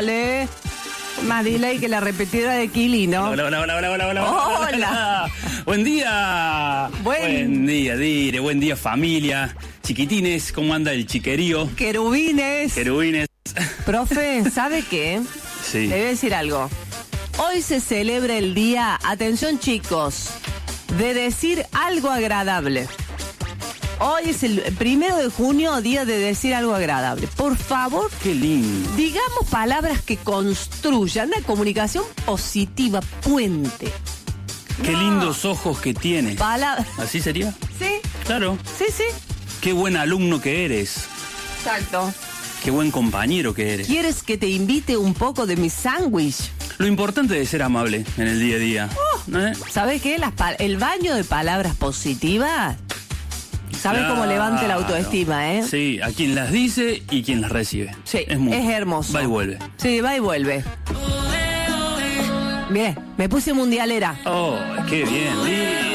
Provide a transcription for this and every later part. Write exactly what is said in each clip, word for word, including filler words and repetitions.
dale. Más delay que la repetidora de Kili, ¿no? Hola, hola, hola, hola, hola, hola. Hola. hola. Buen día. Buen... buen día, Dire. Buen día, familia. Chiquitines, ¿cómo anda el chiquerío? Querubines. Querubines. Profe, ¿sabe qué? Sí. Le voy a decir algo. Hoy se celebra el día, atención chicos, de decir algo agradable. Hoy es el primero de junio, día de decir algo agradable. Por favor, Qué lindo. digamos palabras que construyan una comunicación positiva, puente. Qué No. lindos ojos que tienes. Palabras. ¿Así sería? Sí, Claro. sí, sí. Qué buen alumno que eres. Exacto. Qué buen compañero que eres. ¿Quieres que te invite un poco de mi sándwich? Lo importante es ser amable en el día a día. Oh. ¿Eh? ¿Sabes qué? Las pa- el baño de palabras positivas. ¿Sabes Claro. cómo levanta la autoestima, eh? Sí, a quien las dice y quien las recibe. Sí, es, muy, es hermoso. Va y vuelve. Sí, va y vuelve. Bien, me puse mundialera. Oh, qué bien. Sí.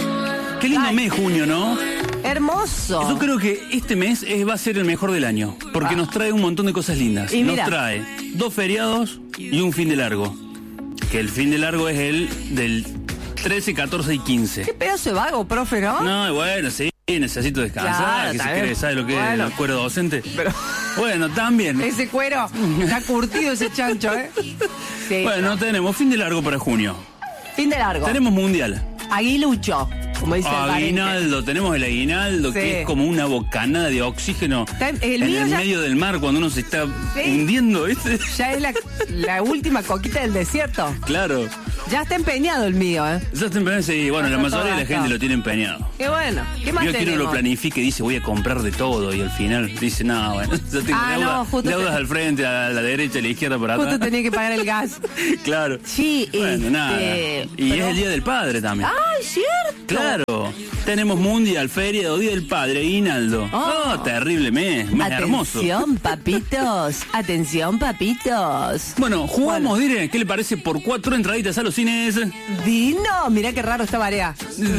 Qué lindo Ay. mes junio, ¿no? Hermoso. Yo creo que este mes es- va a ser el mejor del año, porque Ah. nos trae un montón de cosas lindas. Y nos mira. trae dos feriados y un fin de largo. Que el fin de largo es el del trece, catorce y quince. Qué pedazo de vago, profe, ¿no? No, bueno, sí, necesito descansar, Claro, que está se bien. cree, ¿sabe lo que Bueno. es el cuero docente? Pero- Bueno, también. Ese cuero está curtido ese chancho, ¿eh? Sí. Bueno, tenemos fin de largo para junio. Fin de largo. Tenemos mundial. Aguilucho, como dice el pariente. Aguinaldo, tenemos el aguinaldo, Sí. que es como una bocanada de oxígeno Está- el en mío el ya- medio del mar cuando uno se está Sí. hundiendo, ¿viste? Ya es la, la última coquita del desierto. Claro. Ya está empeñado el mío, ¿eh? Ya está empeñado, sí, bueno, la Está mayoría de la todo gente gastado. lo tiene empeñado. Qué bueno. ¿Qué más Yo que uno tenemos? lo planifique y dice voy a comprar de todo y al final dice, no, bueno, yo tengo Ah, deuda- no, justo deudas te- al frente, a la derecha, a la izquierda, por Justo atrás. tenía que pagar el gas. Claro. Sí, Bueno, este, nada. Y pero- es el Día del Padre también. ¡Ay, cierto! Claro. Tenemos Mundial, Feria, Día del Padre, Aguinaldo. Oh. Oh, terrible mes, mes hermoso. Atención, papitos. Atención, papitos. Bueno, jugamos, Dire, ¿qué le parece por cuatro entraditas a los cines? Dino, mirá qué raro está Barea.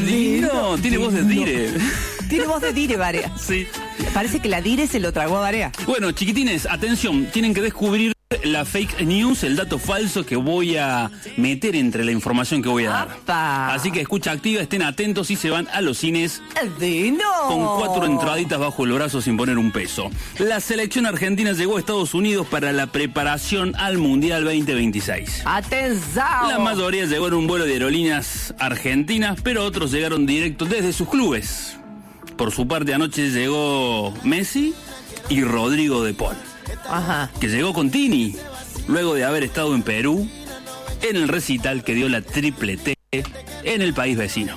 Dino, tiene voz de Dire. Tiene voz de Dire, Barea. Sí. Parece que la Dire se lo tragó a Barea. Bueno, chiquitines, atención, tienen que descubrir la fake news, el dato falso que voy a meter entre la información que voy a dar. ¡Apa! Así que escucha activa, estén atentos y se van a los cines Dino. con cuatro entraditas bajo el brazo sin poner un peso. La selección argentina llegó a Estados Unidos para la preparación al Mundial veinte veintiséis. Atención. La mayoría llegó en un vuelo de aerolíneas argentinas, pero otros llegaron directo desde sus clubes. Por su parte, anoche llegó Messi y Rodrigo de Paul, Ajá. que llegó con Tini, luego de haber estado en Perú, en el recital que dio la triple T en el país vecino.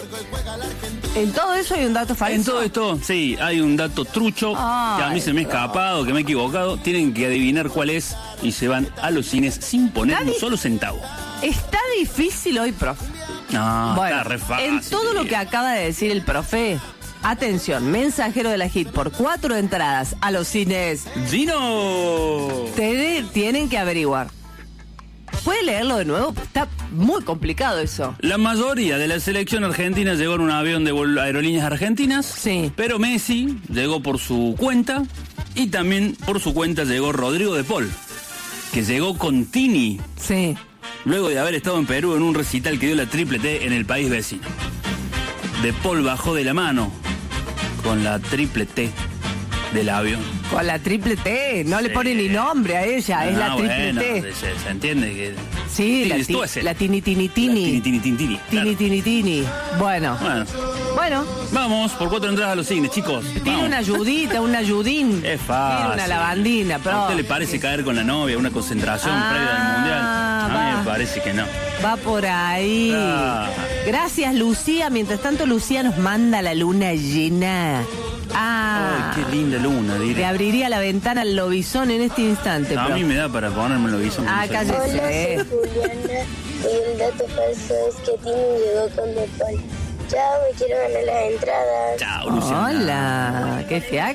En todo eso hay un dato falso. En todo esto, sí, hay un dato trucho Ay, que a mí se me ha escapado, que me he equivocado. Tienen que adivinar cuál es y se van a los cines sin poner un Nadie- solo centavo. Está difícil hoy, profe. No, Bueno, está re fácil. en todo lo que acaba de decir el profe, atención, mensajero de la hit por cuatro entradas a los cines. ¡Gino! Te- tienen que averiguar. ¿Puede leerlo de nuevo? Está muy complicado eso. La mayoría de la selección argentina llegó en un avión de vol- aerolíneas argentinas. Sí. Pero Messi llegó por su cuenta y también por su cuenta llegó Rodrigo de Paul, que llegó con Tini, Sí. luego de haber estado en Perú en un recital que dio la triple T en el país vecino. De Paul bajó de la mano con la triple T del avión. Con la triple T. No le Sí. pone ni nombre a ella. es Ah, la triple bueno, T. Se, se entiende que... Sí, la, Tini ti- Stoessel. la tini tini La tini. Tini, tini, tini, tini. Tini Claro. tini tini. Bueno. Bueno, Bueno. vamos por cuatro entradas a los cines, chicos. Tiene Vamos. una ayudita, un ayudín. Es fácil. Tiene una lavandina, ¿A pero usted le parece caer con la novia, una concentración Ah, previa al mundial? A mí va. me parece que no. va por ahí. Ah. Gracias, Lucía. Mientras tanto, Lucía nos manda la luna llena. Ah, Ay, qué linda luna, le diré. abriría la ventana al lobizón en este instante. A pero- mí me da para ponerme lo hizo. Ah, cállese. Hola, soy Juliana y el dato falso es que Tini llegó con De Paul. Chao, me quiero ganar las entradas. Chao, Luciana. Hola, qué fiac.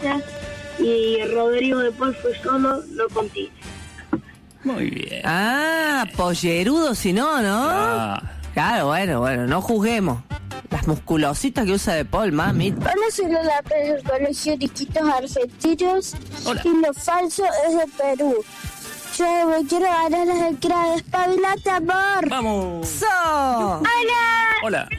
Y Rodrigo De Paul fue solo, no con Tini. Muy bien. Ah, pollerudo si no, ¿no? Ah. Claro, bueno, bueno, no juzguemos. Las musculositas que usa De Paul, mami. Hola, soy Lola Pérez del Colegio Riquitos Argentinos. Hola. Y lo falso es de Perú. Yo me quiero ganar las entradas. Despabilate, amor. ¡Vamos! ¡So! Hola. Hola.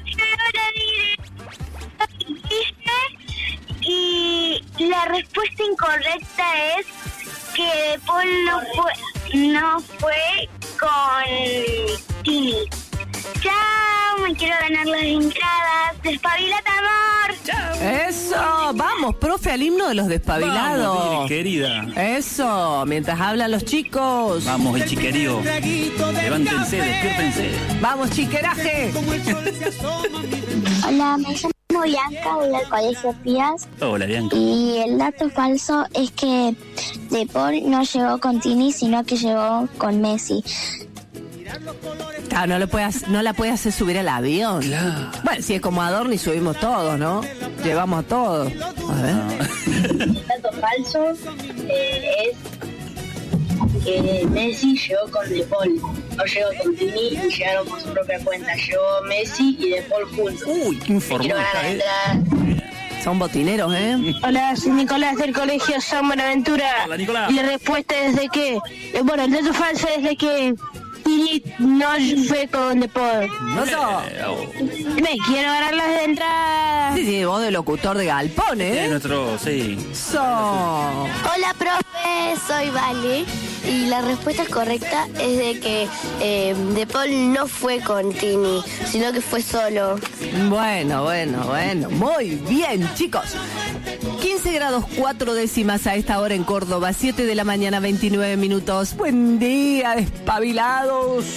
Y la respuesta incorrecta es que De Paul no fue, no fue con Tini. Chao, me quiero ganar las entradas. Despabilate, amor. ¡Chao! Eso, vamos, profe, al himno de los despabilados. Vamos, querida. Eso, mientras hablan los chicos. Vamos, el chiquerío. Levántense, despiértense. Vamos, chiqueraje. Hola, me llamo Bianca, voy al colegio Pías. Hola, Bianca. Y el dato falso es que De Paul no llegó con Tini, sino que llegó con Messi. Claro, no, lo puedes, no la puedes hacer subir al avión. Claro. Bueno, si es como Adorni, subimos todos, ¿no? Llevamos a todos. A ver. El dato falso eh, es que Messi llegó con De Paul, no llegó con Tini y llegaron por su propia cuenta. Llegó Messi y De Paul juntos. Uy, qué informado Quiero ganar está, la ¿eh? entrada. Son botineros, ¿eh? Hola, soy Nicolás del colegio San Buenaventura. Hola, Nicolás. Y la respuesta es de que, eh, bueno, el dato falso es de que Tini no fue con De Paul. No so. Eh, oh. Me quiero ganar las entradas. Sí, sí, vos de locutor de galpón, Es ¿eh? nuestro, sí. So. Hola, profe, soy Vale. Y la respuesta correcta es de que eh, De Paul no fue con Tini, sino que fue solo. Bueno, bueno, bueno. Muy bien, chicos. quince grados cuatro décimas a esta hora en Córdoba. siete de la mañana, veintinueve minutos. Buen día, despabilados.